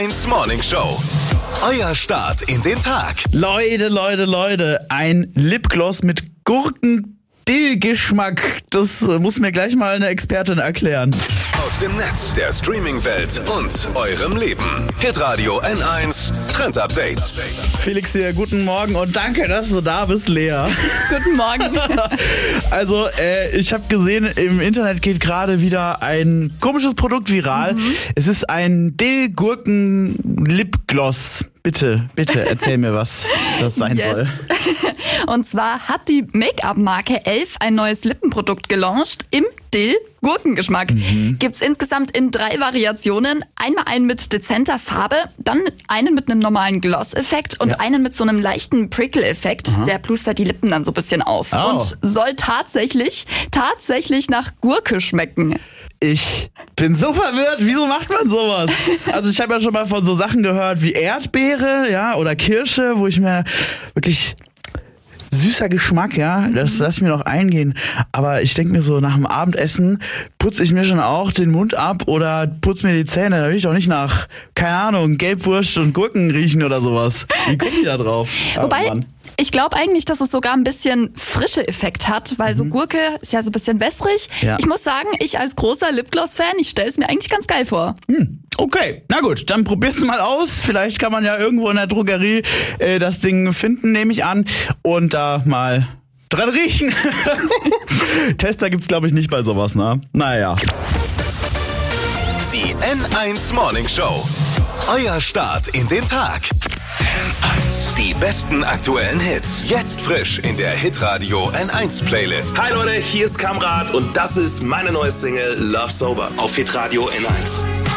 1 Morning Show. Euer Start in den Tag. Leute, ein Lipgloss mit Gurken-Dill-Geschmack. Das muss mir gleich mal eine Expertin erklären. Aus dem Netz, der Streaming-Welt und eurem Leben. Hitradio N1 Trend Update. Felix hier, guten Morgen und danke, dass du da bist, Lea. Guten Morgen. Also, ich habe gesehen, im Internet geht gerade wieder ein komisches Produkt viral. Es ist ein Dill-Gurken-Lipgloss. Bitte, erzähl mir, was das sein soll. Und zwar hat die Make-up-Marke Elf ein neues Lippenprodukt gelauncht im Dill-Gurkengeschmack. Gibt's insgesamt in 3 Variationen. Einmal einen mit dezenter Farbe, dann einen mit einem normalen Gloss-Effekt und einen mit so einem leichten Prickle-Effekt. Der plustert die Lippen dann so ein bisschen auf. Und soll tatsächlich nach Gurke schmecken. Ich bin so verwirrt. Wieso macht man sowas? Also ich habe ja schon mal von so Sachen gehört wie Erdbeere, ja, oder Kirsche, wo ich mir wirklich süßer Geschmack, ja, das lass ich mir noch eingehen. Aber ich denke mir so, nach dem Abendessen putze ich mir schon auch den Mund ab oder putze mir die Zähne. Da will ich doch nicht nach, keine Ahnung, Gelbwurst und Gurken riechen oder sowas. Wie kommen die da drauf? Wobei, ich glaube eigentlich, dass es sogar ein bisschen frische Effekt hat, weil so Gurke ist ja so ein bisschen wässrig. Ja. Ich muss sagen, ich als großer Lipgloss-Fan, ich stelle es mir eigentlich ganz geil vor. Okay, na gut, dann probiert's mal aus. Vielleicht kann man ja irgendwo in der Drogerie das Ding finden, nehme ich an. Und da mal dran riechen. Tester gibt's, glaube ich, nicht bei sowas, ne? Naja. Die N1 Morning Show. Euer Start in den Tag. N1. Die besten aktuellen Hits. Jetzt frisch in der Hitradio N1 Playlist. Hi Leute, hier ist Kamrat und das ist meine neue Single Love Sober auf Hitradio N1.